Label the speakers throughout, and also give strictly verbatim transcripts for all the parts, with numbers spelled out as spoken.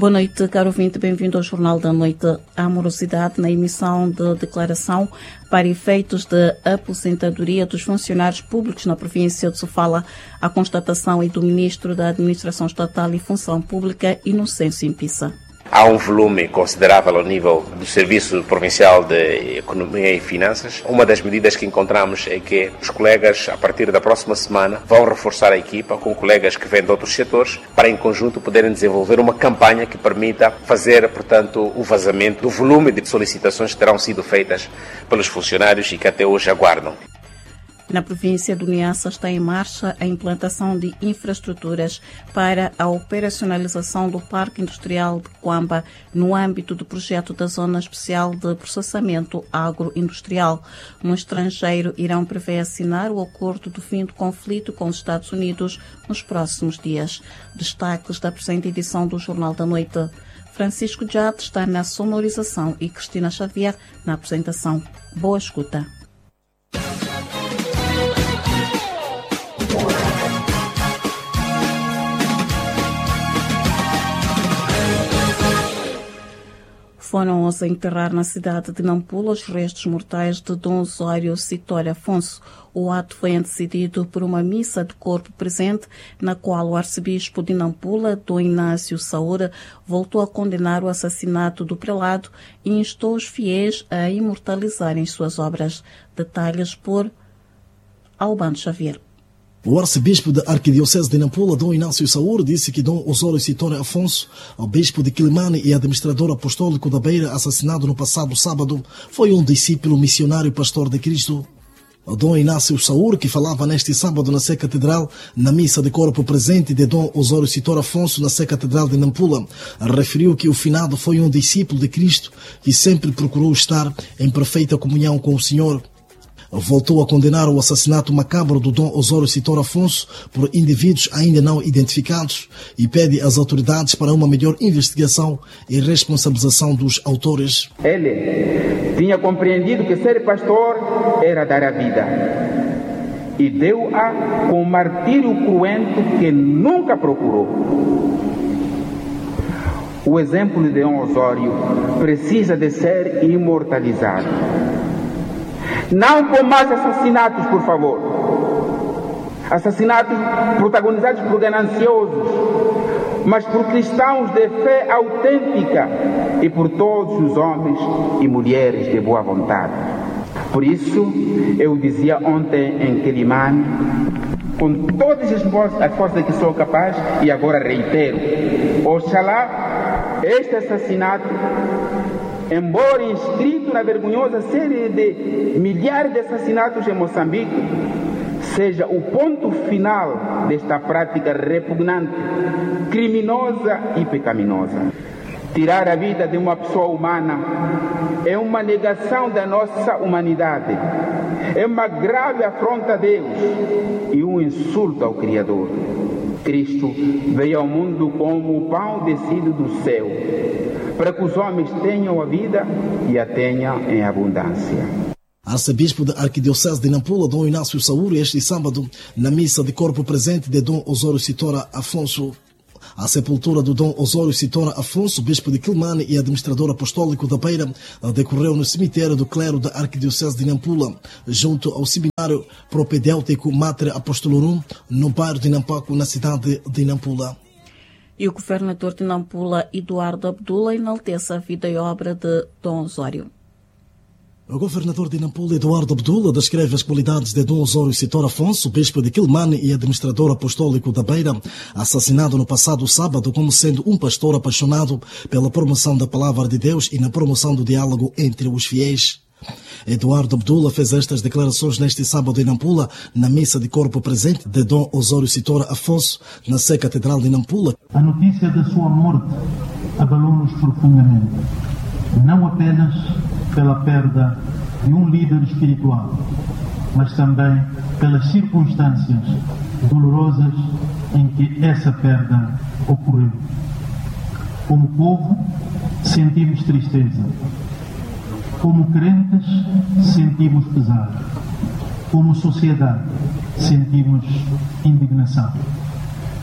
Speaker 1: Boa noite, caro ouvinte, bem-vindo ao Jornal da Noite. A morosidade na emissão de declaração para efeitos de aposentadoria dos funcionários públicos na província de Sofala. A constatação é do Ministro da Administração Estatal e Função Pública, Inocêncio Impissa.
Speaker 2: Há um volume considerável ao nível do Serviço Provincial de Economia e Finanças. Uma das medidas que encontramos é que os colegas, a partir da próxima semana, vão reforçar a equipa com colegas que vêm de outros setores para, em conjunto, poderem desenvolver uma campanha que permita fazer, portanto, o vazamento do volume de solicitações que terão sido feitas pelos funcionários e que até hoje aguardam.
Speaker 1: Na província do Niassa está em marcha a implantação de infraestruturas para a operacionalização do Parque Industrial de Quamba no âmbito do projeto da Zona Especial de Processamento Agroindustrial. No estrangeiro, Irão prevê assinar o acordo do fim do conflito com os Estados Unidos nos próximos dias. Destaques da presente edição do Jornal da Noite. Francisco Jade está na sonorização e Cristina Xavier na apresentação. Boa escuta. Foram-os a enterrar na cidade de Nampula os restos mortais de Dom Osório Citório Afonso. O ato foi antecedido por uma missa de corpo presente, na qual o arcebispo de Nampula, Dom Inácio Saúra, voltou a condenar o assassinato do prelado e instou os fiéis a imortalizarem suas obras. Detalhes por Albano Xavier.
Speaker 3: O arcebispo da Arquidiocese de Nampula, Dom Inácio Saúra, disse que Dom Osório Citório Afonso, o bispo de Quilimane e administrador apostólico da Beira, assassinado no passado sábado, foi um discípulo missionário pastor de Cristo. O Dom Inácio Saúra, que falava neste sábado na Sé Catedral, na missa de corpo presente de Dom Osório Citório Afonso na Sé Catedral de Nampula, referiu que o finado foi um discípulo de Cristo que sempre procurou estar em perfeita comunhão com o Senhor. Voltou a condenar o assassinato macabro do Dom Osório Citório Afonso por indivíduos ainda não identificados e pede às autoridades para uma melhor investigação e responsabilização dos autores.
Speaker 4: Ele tinha compreendido que ser pastor era dar a vida e deu-a com um martírio cruento que nunca procurou. O exemplo de Dom Osório precisa de ser imortalizado. Não por mais assassinatos, por favor. Assassinatos protagonizados por gananciosos, mas por cristãos de fé autêntica e por todos os homens e mulheres de boa vontade. Por isso, eu dizia ontem em Quilimane, com todas as forças que sou capaz, e agora reitero, oxalá este assassinato, embora inscrito na vergonhosa série de milhares de assassinatos em Moçambique, seja o ponto final desta prática repugnante, criminosa e pecaminosa. Tirar a vida de uma pessoa humana é uma negação da nossa humanidade, é uma grave afronta a Deus e um insulto ao Criador. Cristo veio ao mundo como o pão descido do céu, para que os homens tenham a vida e a tenham em abundância.
Speaker 3: Arcebispo da Arquidiocese de Nampula, Dom Inácio Saúra, este sábado, na missa de corpo presente de Dom Osório Citório Afonso. A sepultura do Dom Osório Citório Afonso, bispo de Quilimane e administrador apostólico da Beira, decorreu no cemitério do clero da Arquidiocese de Nampula, junto ao seminário propedêutico Mater Apostolorum, no bairro de Nampaco, na cidade de Nampula.
Speaker 1: E o governador de Nampula, Eduardo Abdullah, enaltece a vida e obra de Dom Osório.
Speaker 3: O governador de Nampula, Eduardo Abdullah, descreve as qualidades de Dom Osório Citório Afonso, bispo de Quilimane e administrador apostólico da Beira, assassinado no passado sábado, como sendo um pastor apaixonado pela promoção da palavra de Deus e na promoção do diálogo entre os fiéis. Eduardo Abdullah fez estas declarações neste sábado em Nampula, na missa de corpo presente de Dom Osório Citório Afonso, na Sé Catedral de Nampula.
Speaker 5: A notícia da sua morte abalou-nos profundamente, não apenas pela perda de um líder espiritual, mas também pelas circunstâncias dolorosas em que essa perda ocorreu. Como povo, sentimos tristeza. Como crentes, sentimos pesar. Como sociedade, sentimos indignação.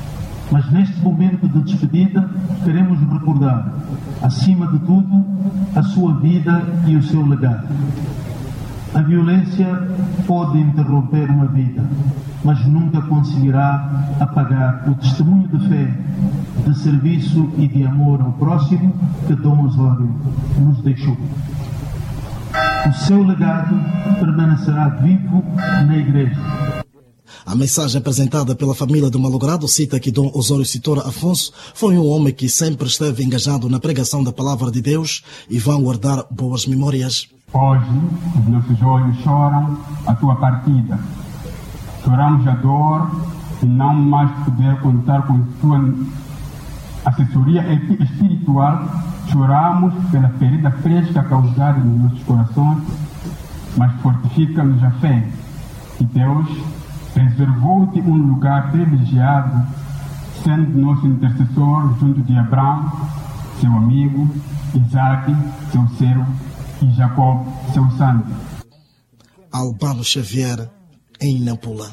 Speaker 5: Mas neste momento de despedida, queremos recordar, acima de tudo, a sua vida e o seu legado. A violência pode interromper uma vida, mas nunca conseguirá apagar o testemunho de fé, de serviço e de amor ao próximo que Dom Osório nos deixou. O seu legado permanecerá vivo na Igreja.
Speaker 3: A mensagem apresentada pela família do malogrado cita que Dom Osório Citora Afonso foi um homem que sempre esteve engajado na pregação da palavra de Deus e vão guardar boas memórias.
Speaker 6: Hoje, os nossos olhos choram a tua partida. Choramos a dor e não mais poder contar com tua assessoria espiritual. Choramos pela ferida fresca causada nos nossos corações, mas fortifica-nos a fé. E Deus reservou-te um lugar privilegiado, sendo nosso intercessor junto de Abraão, seu amigo, Isaac, seu servo, e Jacó, seu santo.
Speaker 3: Albano Xavier, em Nampula.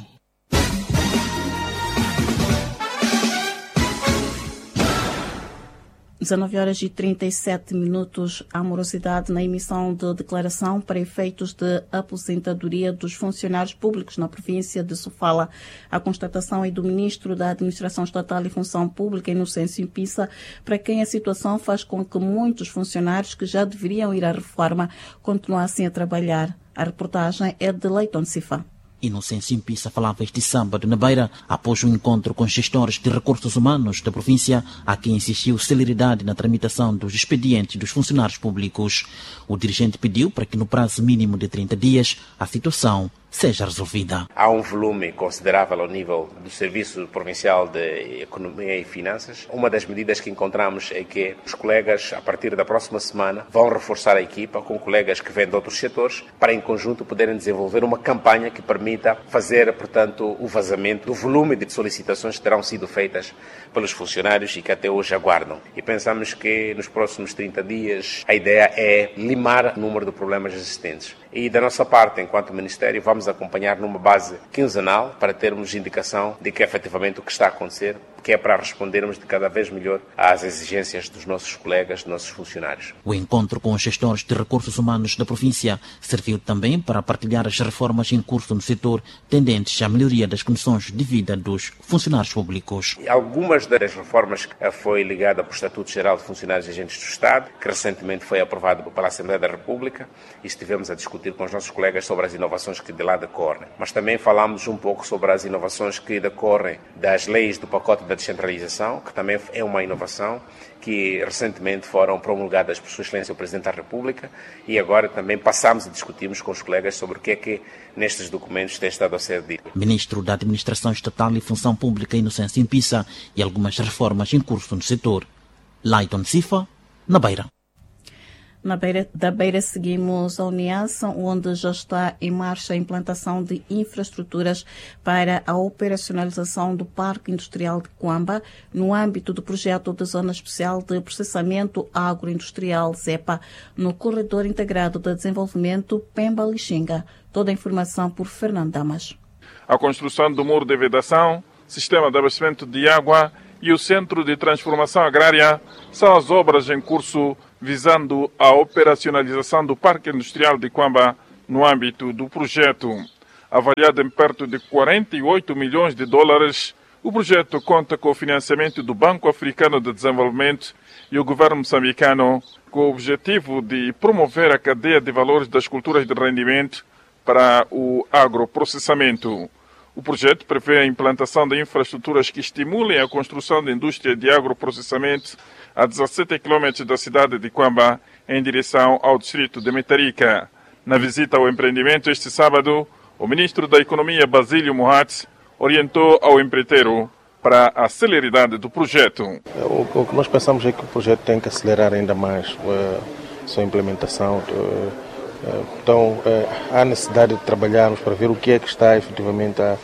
Speaker 1: dezenove horas e trinta e sete minutos, a morosidade na emissão de declaração para efeitos de aposentadoria dos funcionários públicos na província de Sofala. A constatação é do Ministro da Administração Estatal e Função Pública, Inocêncio Impissa, para quem a situação faz com que muitos funcionários que já deveriam ir à reforma continuassem a trabalhar. A reportagem é de Leiton Sifa.
Speaker 7: Inocêncio Impissa falava este sábado na Beira, após um encontro com gestores de recursos humanos da província, a quem existiu celeridade na tramitação dos expedientes dos funcionários públicos. O dirigente pediu para que no prazo mínimo de trinta dias a situação seja resolvida.
Speaker 2: Há um volume considerável ao nível do Serviço Provincial de Economia e Finanças. Uma das medidas que encontramos é que os colegas, a partir da próxima semana, vão reforçar a equipa com colegas que vêm de outros setores para, em conjunto, poderem desenvolver uma campanha que permita fazer, portanto, o vazamento do volume de solicitações que terão sido feitas pelos funcionários e que até hoje aguardam. E pensamos que nos próximos trinta dias a ideia é limar o número de problemas existentes. E da nossa parte, enquanto Ministério, vamos acompanhar numa base quinzenal para termos indicação de que efetivamente o que está a acontecer, que é para respondermos de cada vez melhor às exigências dos nossos colegas, dos nossos funcionários.
Speaker 7: O encontro com os gestores de recursos humanos da província serviu também para partilhar as reformas em curso no setor tendentes à melhoria das condições de vida dos funcionários públicos.
Speaker 2: Algumas das reformas foi ligada para o Estatuto Geral de Funcionários e Agentes do Estado, que recentemente foi aprovado pela Assembleia da República, e estivemos a discutir com os nossos colegas sobre as inovações que de lá decorrem. Mas também falámos um pouco sobre as inovações que decorrem das leis do pacote da descentralização, que também é uma inovação que recentemente foram promulgadas por Sua Excelência o Presidente da República, e agora também passamos e discutimos com os colegas sobre o que é que nestes documentos tem estado a ser dito.
Speaker 7: Ministro da Administração Estatal e Função Pública, Inocêncio Impissa, e algumas reformas em curso no setor. Leiton Sifa, na Beira.
Speaker 1: Na Beira, da Beira seguimos a Uniaça, onde já está em marcha a implantação de infraestruturas para a operacionalização do Parque Industrial de Quamba, no âmbito do projeto da Zona Especial de Processamento Agroindustrial ZEPA, no Corredor Integrado de Desenvolvimento Pemba-Lixinga. Toda a informação por Fernando Damas.
Speaker 8: A construção do muro de vedação, sistema de abastecimento de água e o Centro de Transformação Agrária são as obras em curso visando a operacionalização do Parque Industrial de Quamba no âmbito do projeto. Avaliado em perto de quarenta e oito milhões de dólares, o projeto conta com o financiamento do Banco Africano de Desenvolvimento e o governo moçambicano, com o objetivo de promover a cadeia de valores das culturas de rendimento para o agroprocessamento. O projeto prevê a implantação de infraestruturas que estimulem a construção da indústria de agroprocessamento a dezessete quilômetros da cidade de Quamba, em direção ao distrito de Metarica. Na visita ao empreendimento este sábado, o ministro da Economia, Basílio Mohat, orientou ao empreiteiro para a celeridade do projeto.
Speaker 9: O, o que nós pensamos é que o projeto tem que acelerar ainda mais uh, a sua implementação. Uh, Então, há necessidade de trabalharmos para ver o que é que está efetivamente a,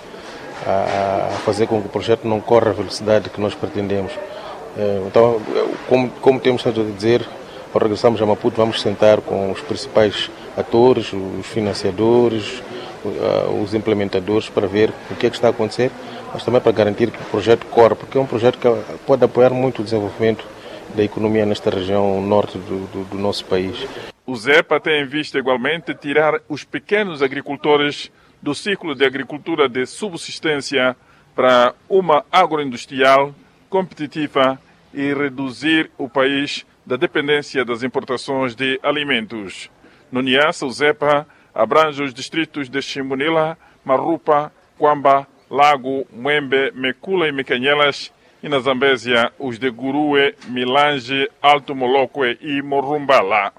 Speaker 9: a, a fazer com que o projeto não corra a velocidade que nós pretendemos. Então, como, como temos estado a dizer, ao regressarmos a Maputo, vamos sentar com os principais atores, os financiadores, os implementadores, para ver o que é que está a acontecer, mas também para garantir que o projeto corra, porque é um projeto que pode apoiar muito o desenvolvimento da economia nesta região norte do, do, do nosso país.
Speaker 8: O ZEPA tem em vista igualmente tirar os pequenos agricultores do ciclo de agricultura de subsistência para uma agroindustrial competitiva e reduzir o país da dependência das importações de alimentos. No Niassa, o ZEPA abrange os distritos de Chimbunila, Marupa, Kwamba, Lago, Mwembe, Mekula e Mecanhelas, e na Zambésia os de Gurue, Milange, Alto Molokwe e Morumbala.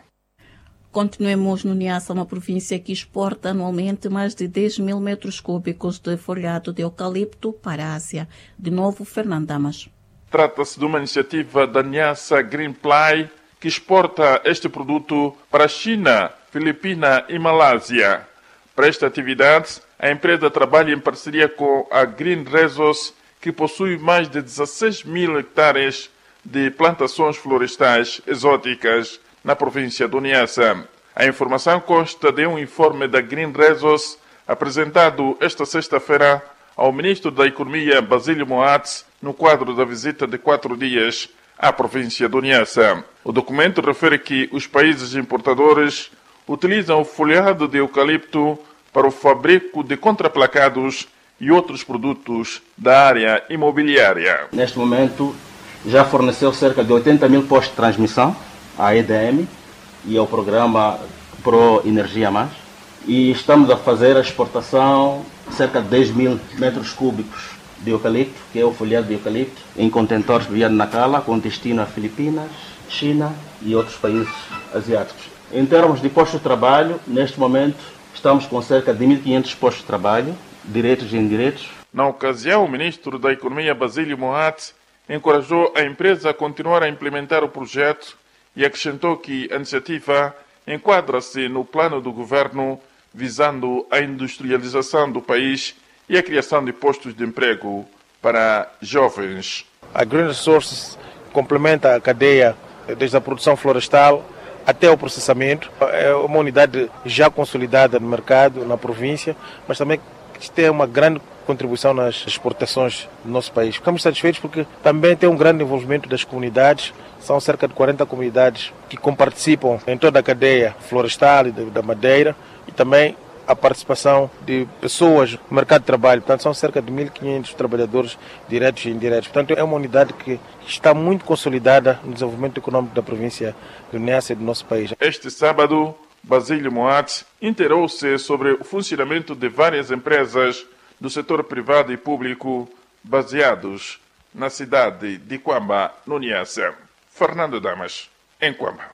Speaker 1: Continuemos no Niassa, uma província que exporta anualmente mais de dez mil metros cúbicos de folhado de eucalipto para a Ásia. De novo, Fernando Damas.
Speaker 8: Trata-se de uma iniciativa da Niassa Greenply, que exporta este produto para a China, Filipina e Malásia. Para esta atividade, a empresa trabalha em parceria com a Green Resource, que possui mais de dezesseis mil hectares de plantações florestais exóticas na província do Niassa. A informação consta de um informe da Green Resource apresentado esta sexta-feira ao ministro da Economia, Basílio Moats, no quadro da visita de quatro dias à província do Niassa. O documento refere que os países importadores utilizam o folhado de eucalipto para o fabrico de contraplacados e outros produtos da área imobiliária.
Speaker 10: Neste momento, já forneceu cerca de oitenta mil postos de transmissão à E D M e ao programa Pro Energia Mais. E estamos a fazer a exportação de cerca de dez mil metros cúbicos de eucalipto, que é o folhado de eucalipto, em contentores via Nacala, com destino a Filipinas, China e outros países asiáticos. Em termos de postos de trabalho, neste momento estamos com cerca de mil e quinhentos postos de trabalho, diretos e indiretos.
Speaker 8: Na ocasião, o ministro da Economia, Basílio Moat, encorajou a empresa a continuar a implementar o projeto e acrescentou que a iniciativa enquadra-se no plano do governo visando a industrialização do país e a criação de postos de emprego para jovens.
Speaker 9: A Green Resources complementa a cadeia desde a produção florestal até o processamento. É uma unidade já consolidada no mercado, na província, mas também tem uma grande contribuição nas exportações do nosso país. Ficamos satisfeitos porque também tem um grande envolvimento das comunidades. São cerca de quarenta comunidades que comparticipam em toda a cadeia florestal e da madeira, e também a participação de pessoas no mercado de trabalho. Portanto, são cerca de mil e quinhentos trabalhadores diretos e indiretos. Portanto, é uma unidade que está muito consolidada no desenvolvimento econômico da província do Niassa e do nosso país.
Speaker 8: Este sábado, Basílio Moat inteirou-se sobre o funcionamento de várias empresas do setor privado e público baseados na cidade de Kwamba, no Niassa. Fernando Damas, em Kwamba.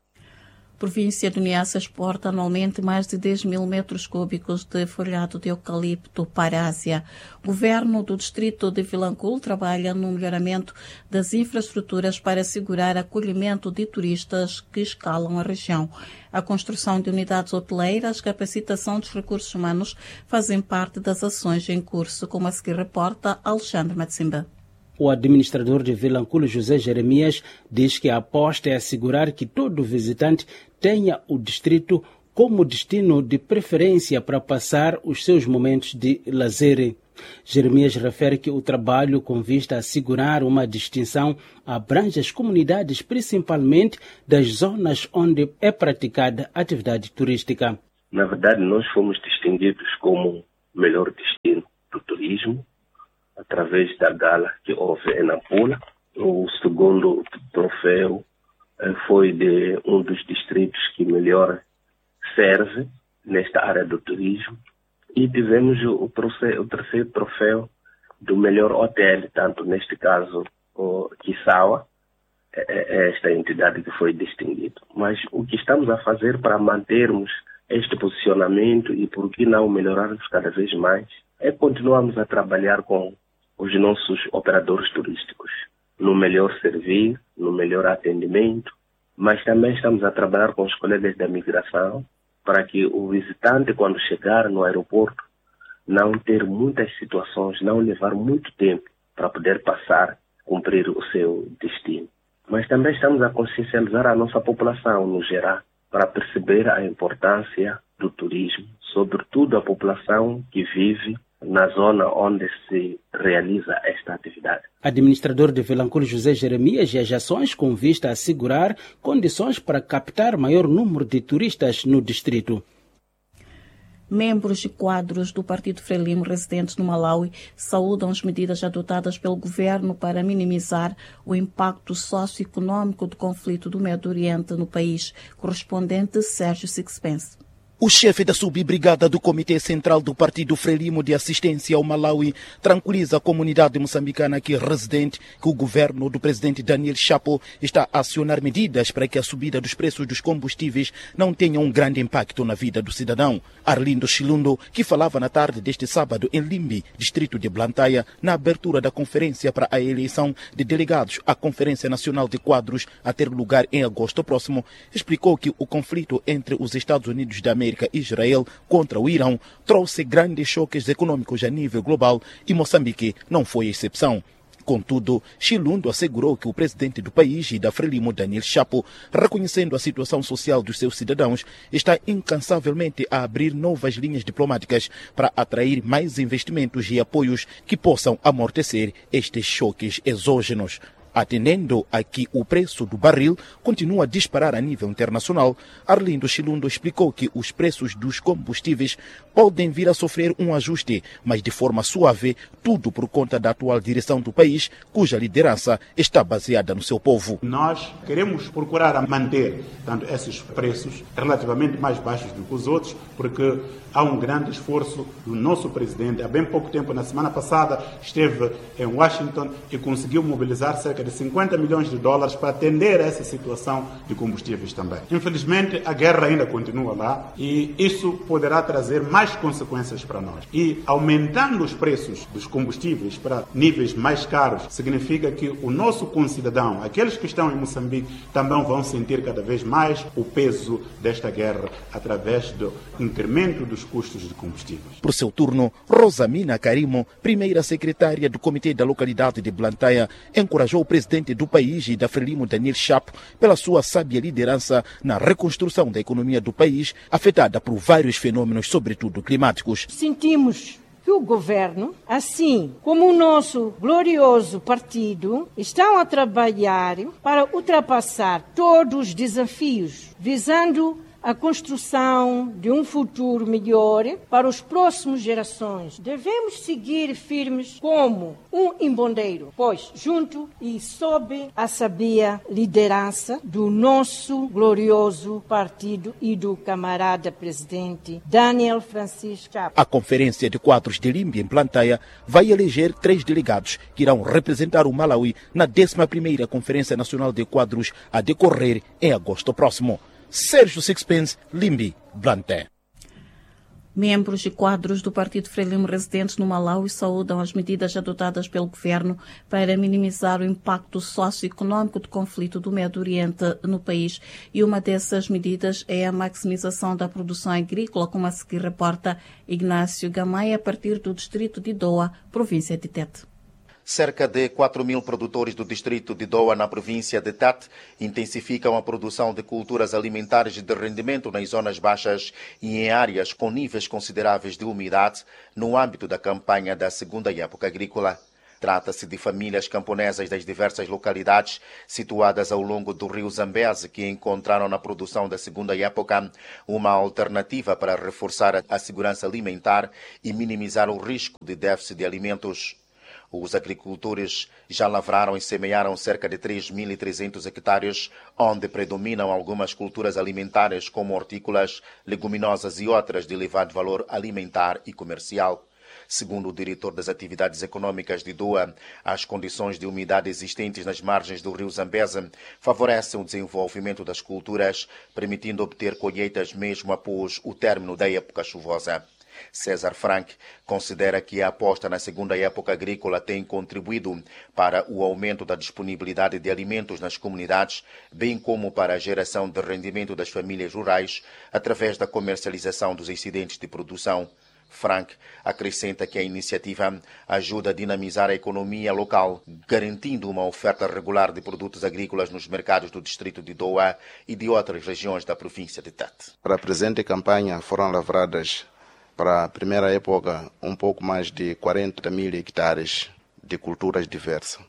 Speaker 1: A província do Niassa exporta anualmente mais de dez mil metros cúbicos de folhado de eucalipto para a Ásia. O governo do distrito de Vilanculo trabalha no melhoramento das infraestruturas para assegurar acolhimento de turistas que escalam a região. A construção de unidades hoteleiras, capacitação dos recursos humanos fazem parte das ações em curso, como a seguir reporta Alexandre Matsimba.
Speaker 11: O administrador de Vilanculo, José Jeremias, diz que a aposta é assegurar que todo visitante tenha o distrito como destino de preferência para passar os seus momentos de lazer. Jeremias refere que o trabalho com vista a assegurar uma distinção abrange as comunidades, principalmente das zonas onde é praticada atividade turística.
Speaker 12: Na verdade, nós fomos distinguidos como o melhor destino do turismo através da gala que houve em Nampula. O segundo troféu foi de um dos distritos que melhor serve nesta área do turismo. E tivemos o, troféu, o terceiro troféu do melhor hotel, tanto neste caso o Kisawa, é esta entidade que foi distinguida. Mas o que estamos a fazer para mantermos este posicionamento e por que não melhorarmos cada vez mais é continuarmos a trabalhar com os nossos operadores turísticos no melhor serviço, no melhor atendimento, mas também estamos a trabalhar com os colegas da migração para que o visitante, quando chegar no aeroporto, não ter muitas situações, não levar muito tempo para poder passar, cumprir o seu destino. Mas também estamos a consciencializar a nossa população no geral para perceber a importância do turismo, sobretudo a população que vive na zona onde se realiza esta atividade.
Speaker 11: Administrador de Vilanculo José Jeremias e as ações com vista a assegurar condições para captar maior número de turistas no distrito.
Speaker 1: Membros e quadros do Partido Frelimo residentes no Malawi saúdam as medidas adotadas pelo governo para minimizar o impacto socioeconômico do conflito do Médio Oriente no país. Correspondente Sérgio Sixpence.
Speaker 13: O chefe da subbrigada do Comitê Central do Partido Frelimo de Assistência ao Malawi tranquiliza a comunidade moçambicana aqui residente que o governo do presidente Daniel Chapo está a acionar medidas para que a subida dos preços dos combustíveis não tenha um grande impacto na vida do cidadão. Arlindo Chilundo, que falava na tarde deste sábado em Limbe, distrito de Blantyre, na abertura da conferência para a eleição de delegados à Conferência Nacional de Quadros a ter lugar em agosto próximo, explicou que o conflito entre os Estados Unidos da América e Israel contra o Irão trouxe grandes choques econômicos a nível global e Moçambique não foi exceção. Contudo, Chilundo assegurou que o presidente do país e da Frelimo, Daniel Chapo, reconhecendo a situação social dos seus cidadãos, está incansavelmente a abrir novas linhas diplomáticas para atrair mais investimentos e apoios que possam amortecer estes choques exógenos. Atendendo a que o preço do barril continua a disparar a nível internacional, Arlindo Chilundo explicou que os preços dos combustíveis podem vir a sofrer um ajuste, mas de forma suave, tudo por conta da atual direção do país, cuja liderança está baseada no seu povo.
Speaker 14: Nós queremos procurar manter tanto esses preços relativamente mais baixos do que os outros, porque há um grande esforço do nosso presidente. Há bem pouco tempo, na semana passada, esteve em Washington e conseguiu mobilizar cerca de cinquenta milhões de dólares para atender a essa situação de combustíveis também. Infelizmente, a guerra ainda continua lá e isso poderá trazer mais consequências para nós. E aumentando os preços dos combustíveis para níveis mais caros, significa que o nosso concidadão, aqueles que estão em Moçambique, também vão sentir cada vez mais o peso desta guerra através do incremento dos custos de combustíveis.
Speaker 13: Por seu turno, Rosamina Karimo, primeira secretária do Comitê da localidade de Blantyre, encorajou o presidente do país e da Frelimo, Daniel Chapo, pela sua sábia liderança na reconstrução da economia do país, afetada por vários fenômenos, sobretudo climáticos.
Speaker 15: Sentimos que o governo, assim como o nosso glorioso partido, estão a trabalhar para ultrapassar todos os desafios, visando a construção de um futuro melhor para as próximas gerações. Devemos seguir firmes como um embondeiro, pois junto e sob a sabia liderança do nosso glorioso partido e do camarada presidente Daniel Francisco Chapo.
Speaker 13: A Conferência de Quadros de Limbe, em Blantyre, vai eleger três delegados que irão representar o Malawi na décima primeira Conferência Nacional de Quadros a decorrer em agosto próximo. Sérgio Sixpence, Limbe, Blantyre.
Speaker 1: Membros e quadros do Partido Frelimo residentes no Malawi saúdam as medidas adotadas pelo governo para minimizar o impacto socioeconômico do conflito do Médio Oriente no país. E uma dessas medidas é a maximização da produção agrícola, como a seguir reporta Ignácio Gamay, a partir do distrito de Doa, província de Tete.
Speaker 16: Cerca de quatro mil produtores do distrito de Doa, na província de Tete, intensificam a produção de culturas alimentares de rendimento nas zonas baixas e em áreas com níveis consideráveis de umidade no âmbito da campanha da segunda época agrícola. Trata-se de famílias camponesas das diversas localidades situadas ao longo do rio Zambeze que encontraram na produção da segunda época uma alternativa para reforçar a segurança alimentar e minimizar o risco de déficit de alimentos. Os agricultores já lavraram e semearam cerca de três mil e trezentos hectares, onde predominam algumas culturas alimentares como hortícolas, leguminosas e outras de elevado valor alimentar e comercial. Segundo o diretor das atividades econômicas de Doa, as condições de umidade existentes nas margens do rio Zambeze favorecem o desenvolvimento das culturas, permitindo obter colheitas mesmo após o término da época chuvosa. César Frank considera que a aposta na segunda época agrícola tem contribuído para o aumento da disponibilidade de alimentos nas comunidades, bem como para a geração de rendimento das famílias rurais através da comercialização dos excedentes de produção. Frank acrescenta que a iniciativa ajuda a dinamizar a economia local, garantindo uma oferta regular de produtos agrícolas nos mercados do distrito de Doa e de outras regiões da província de Tete.
Speaker 17: Para a presente campanha foram lavradas para a primeira época, um pouco mais de quarenta mil hectares de culturas diversas.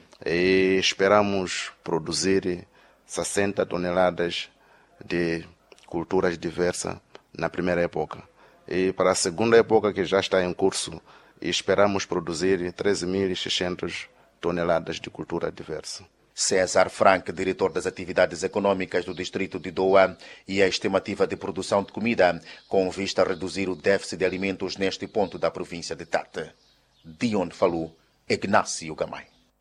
Speaker 17: E esperamos produzir sessenta toneladas de culturas diversas na primeira época. E para a segunda época, que já está em curso, esperamos produzir treze mil e seiscentas toneladas de cultura diversa.
Speaker 16: César Frank, diretor das atividades econômicas do distrito de Doa, e a estimativa de produção de comida, com vista a reduzir o déficit de alimentos neste ponto da província de Tete. De onde falou Ignácio Gamay.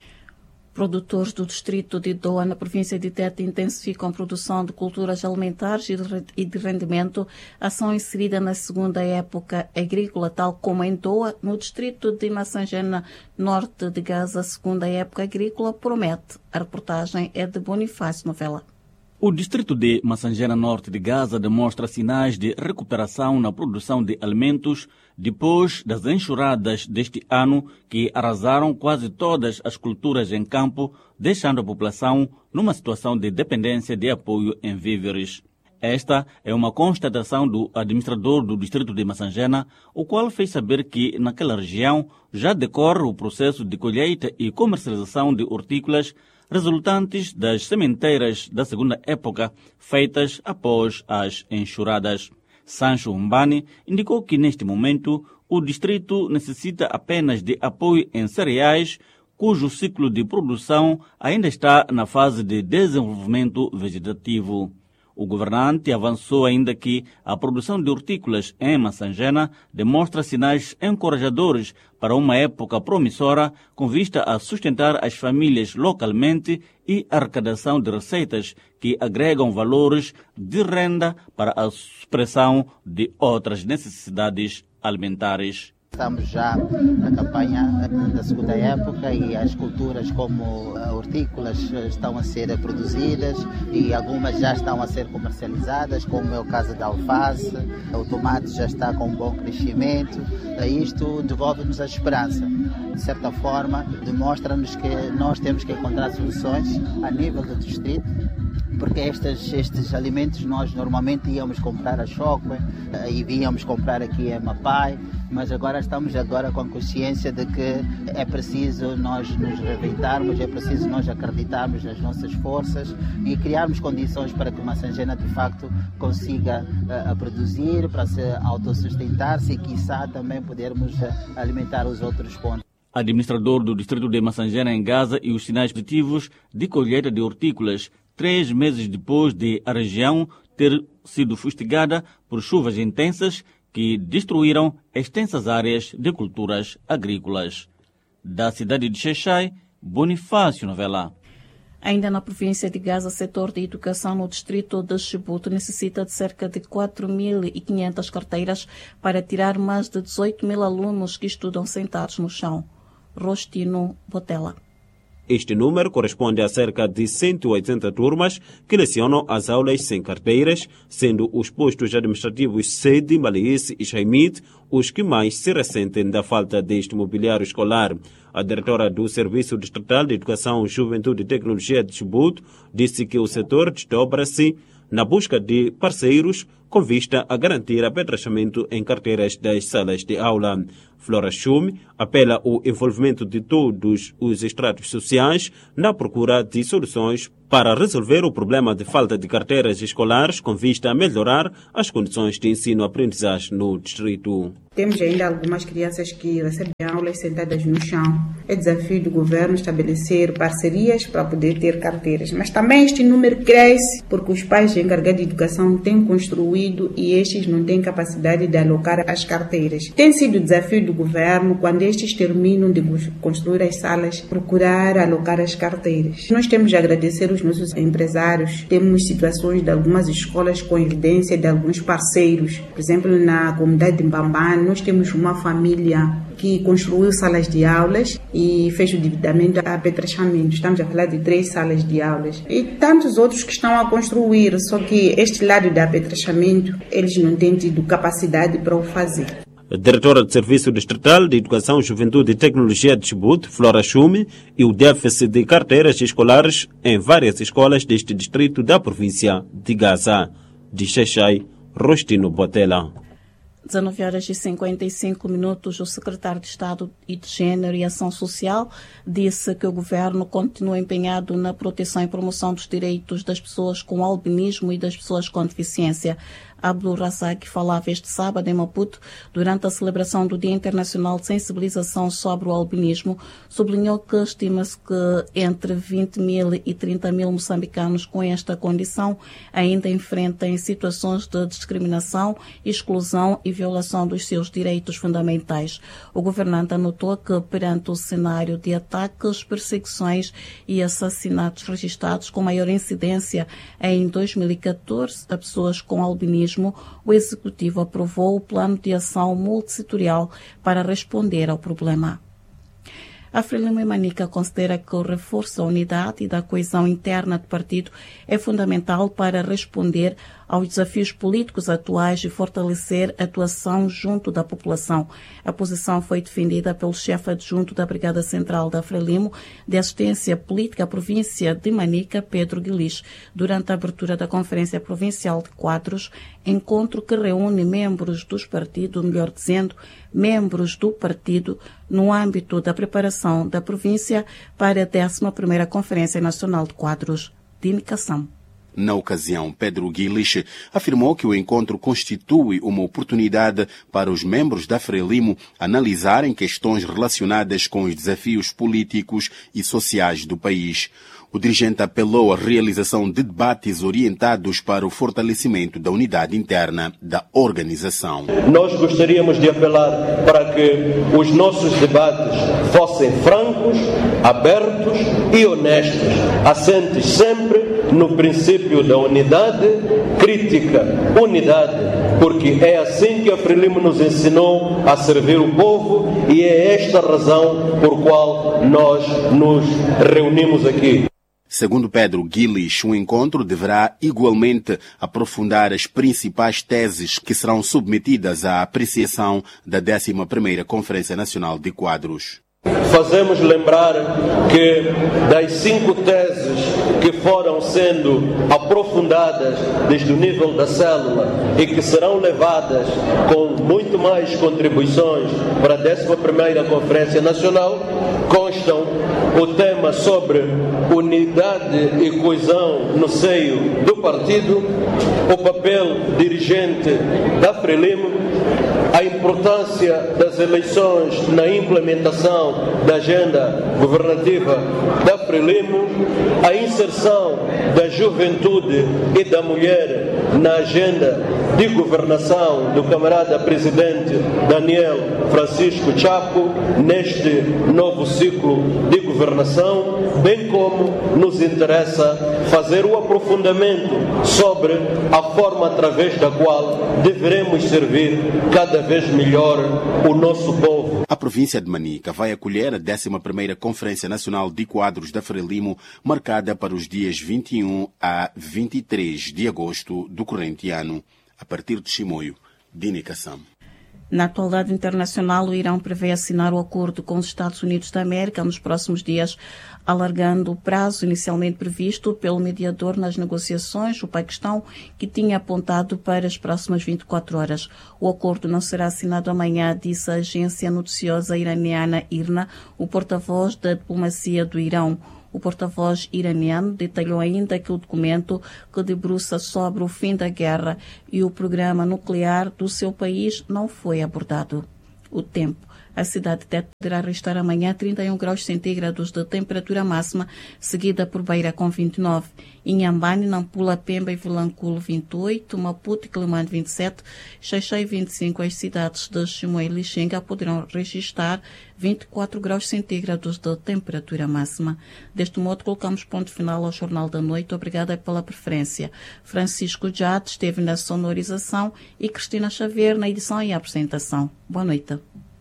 Speaker 1: Produtores do distrito de Doa, na província de Tete, intensificam a produção de culturas alimentares e de rendimento, ação inserida na segunda época agrícola, tal como em Doa, no distrito de Massangena, norte de Gaza. A segunda época agrícola promete. A reportagem é de Bonifácio Novela.
Speaker 18: O distrito de Massangena, norte de Gaza, demonstra sinais de recuperação na produção de alimentos depois das enxurradas deste ano que arrasaram quase todas as culturas em campo, deixando a população numa situação de dependência de apoio em víveres. Esta é uma constatação do administrador do distrito de Massangena, o qual fez saber que naquela região já decorre o processo de colheita e comercialização de hortícolas resultantes das sementeiras da segunda época feitas após as enxurradas. Sancho Mbani indicou que neste momento o distrito necessita apenas de apoio em cereais, cujo ciclo de produção ainda está na fase de desenvolvimento vegetativo. O governante avançou ainda que a produção de hortícolas em Massangena demonstra sinais encorajadores para uma época promissora com vista a sustentar as famílias localmente e a arrecadação de receitas que agregam valores de renda para a supressão de outras necessidades alimentares.
Speaker 19: Estamos já na campanha da segunda época e as culturas como hortícolas estão a ser produzidas e algumas já estão a ser comercializadas, como é o caso da alface. O tomate já está com um bom crescimento. Isto devolve-nos a esperança. De certa forma, demonstra-nos que nós temos que encontrar soluções a nível do distrito, porque estes, estes alimentos nós normalmente íamos comprar a Choque e íamos comprar aqui em Mapai, mas agora estamos agora com a consciência de que é preciso nós nos reinventarmos, é preciso nós acreditarmos nas nossas forças e criarmos condições para que Massangena de facto consiga uh, a produzir, para se autossustentar-se e quiçá também podermos uh, alimentar os outros pontos.
Speaker 18: Administrador do distrito de Massangena em Gaza e os sinais positivos de colheita de hortícolas três meses depois de a região ter sido fustigada por chuvas intensas que destruíram extensas áreas de culturas agrícolas. Da cidade de Xexai, Bonifácio Novela.
Speaker 1: Ainda na província de Gaza, o setor de educação no distrito de Chibuto necessita de cerca de quatro mil e quinhentas carteiras para tirar mais de dezoito mil alunos que estudam sentados no chão. Rostino Botella.
Speaker 20: Este número corresponde a cerca de cento e oitenta turmas que lecionam as aulas sem carteiras, sendo os postos administrativos Sede, Malice e Chaimite os que mais se ressentem da falta deste mobiliário escolar. A diretora do Serviço Distrital de Educação, Juventude e Tecnologia de Chibuto disse que o setor desdobra-se na busca de parceiros com vista a garantir apetrechamento em carteiras das salas de aula. Flora Chume apela ao envolvimento de todos os estratos sociais na procura de soluções para resolver o problema de falta de carteiras escolares com vista a melhorar as condições de ensino-aprendizagem no distrito.
Speaker 21: Temos ainda algumas crianças que recebem aulas sentadas no chão. É desafio do governo estabelecer parcerias para poder ter carteiras. Mas também este número cresce porque os pais encarregados de educação têm construído e estes não têm capacidade de alocar as carteiras. Tem sido desafio do governo, quando estes terminam de construir as salas, procurar alocar as carteiras. Nós temos de agradecer os nossos empresários. Temos situações de algumas escolas com evidência de alguns parceiros. Por exemplo, na comunidade de Mbambane, nós temos uma família que construiu salas de aulas e fez o dividimento a apetrechamento. Estamos a falar de três salas de aulas. E tantos outros que estão a construir, só que este lado de apetrechamento, eles não têm tido capacidade para o fazer.
Speaker 20: A diretora do Serviço Distrital de Educação, Juventude e Tecnologia de Chibuto, Flora Chume, e o déficit de carteiras escolares em várias escolas deste distrito da província de Gaza. De Xexai, Rostino Botella.
Speaker 1: dezenove horas e cinquenta e cinco minutos, o secretário de Estado e de Gênero e Ação Social disse que o governo continua empenhado na proteção e promoção dos direitos das pessoas com albinismo e das pessoas com deficiência. Abdul Razak falava este sábado em Maputo durante a celebração do Dia Internacional de Sensibilização sobre o Albinismo. Sublinhou que estima-se que entre vinte mil e trinta mil moçambicanos com esta condição ainda enfrentem situações de discriminação, exclusão e violação dos seus direitos fundamentais. O governante anotou que, perante o cenário de ataques, perseguições e assassinatos registrados com maior incidência em dois mil e catorze a pessoas com albinismo, o Executivo aprovou o plano de ação multissetorial para responder ao problema. A Frelimo e Manica considera que o reforço da unidade e da coesão interna do partido é fundamental para responder aos desafios políticos atuais e fortalecer a atuação junto da população. A posição foi defendida pelo chefe adjunto da Brigada Central da Frelimo de Assistência Política à província de Manica, Pedro Guilis, durante a abertura da Conferência Provincial de Quadros, encontro que reúne membros dos partidos, melhor dizendo, membros do partido, no âmbito da preparação da província para a décima primeira Conferência Nacional de Quadros de Indicação.
Speaker 4: Na ocasião, Pedro Guilis afirmou que o encontro constitui uma oportunidade para os membros da Frelimo analisarem questões relacionadas com os desafios políticos e sociais do país. O dirigente apelou à realização de debates orientados para o fortalecimento da unidade interna da organização.
Speaker 22: Nós gostaríamos de apelar para que os nossos debates fossem francos, abertos e honestos, assentes sempre no princípio da unidade, crítica, unidade, porque é assim que a Frelimo nos ensinou a servir o povo e é esta a razão por qual nós nos reunimos aqui.
Speaker 4: Segundo Pedro Guilis, o encontro deverá igualmente aprofundar as principais teses que serão submetidas à apreciação da décima primeira Conferência Nacional de Quadros.
Speaker 22: Fazemos lembrar que das cinco teses que foram sendo aprofundadas desde o nível da célula e que serão levadas com muito mais contribuições para a décima primeira Conferência Nacional, constam o tema sobre unidade e coesão no seio do partido, o papel dirigente da Frelimo, a importância das eleições na implementação da agenda governativa da Frelimo, a inserção da juventude e da mulher na agenda de governação do camarada presidente Daniel Francisco Chapo neste novo ciclo de governação, bem como nos interessa fazer o aprofundamento sobre a forma através da qual deveremos servir cada vez melhor o nosso povo.
Speaker 4: A província de Manica vai acolher a décima primeira Conferência Nacional de Quadros da Frelimo, marcada para os dias vinte e um a vinte e três de agosto do corrente ano, a partir de Chimoio, de Indicação.
Speaker 1: Na atualidade internacional, o Irão prevê assinar o acordo com os Estados Unidos da América nos próximos dias, alargando o prazo inicialmente previsto pelo mediador nas negociações, o Paquistão, que tinha apontado para as próximas vinte e quatro horas. O acordo não será assinado amanhã, disse a agência noticiosa iraniana I R N A, o porta-voz da diplomacia do Irão. O porta-voz iraniano detalhou ainda que o documento, que debruça sobre o fim da guerra e o programa nuclear do seu país, não foi abordado. O tempo. A cidade de Tete poderá registrar amanhã trinta e um graus centígrados de temperatura máxima, seguida por Beira com vinte e nove. Inhambane, Nampula, Pemba e Vilanculo vinte e oito, Maputo e Quelimane vinte e sete, Xaixai vinte e cinco. As cidades de Chimoio e Lixinga poderão registrar vinte e quatro graus centígrados de temperatura máxima. Deste modo, colocamos ponto final ao Jornal da Noite. Obrigada pela preferência. Francisco Jade esteve na sonorização e Cristina Xavier na edição e apresentação. Boa noite.